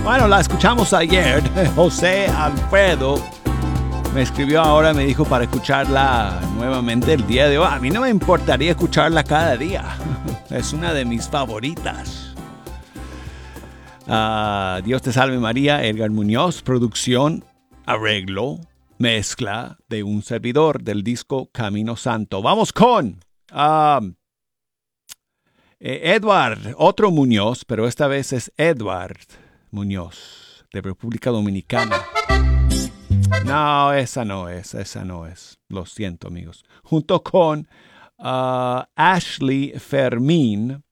Bueno, la escuchamos ayer. José Alfredo me escribió ahora, me dijo para escucharla nuevamente el día de hoy. A mí no me importaría escucharla cada día. Es una de mis favoritas. Dios te salve María, Edgar Muñoz, producción, arreglo, mezcla de un servidor del disco Camino Santo. Vamos con Edward, otro Muñoz, pero esta vez es Edward Muñoz, de República Dominicana. No, esa no es. Lo siento, amigos. Junto con Ashley Fermín